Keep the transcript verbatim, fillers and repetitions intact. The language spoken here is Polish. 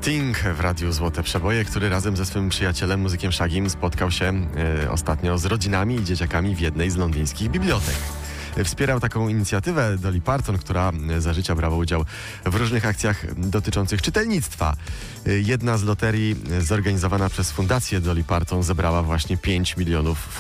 Sting w Radiu Złote Przeboje, który razem ze swym przyjacielem, muzykiem Shagim, spotkał się y, ostatnio z rodzinami i dzieciakami w jednej z londyńskich bibliotek. Wspierał taką inicjatywę Dolly Parton, która za życia brała udział w różnych akcjach dotyczących czytelnictwa. Jedna z loterii zorganizowana przez Fundację Dolly Parton zebrała właśnie pięć milionów funtów.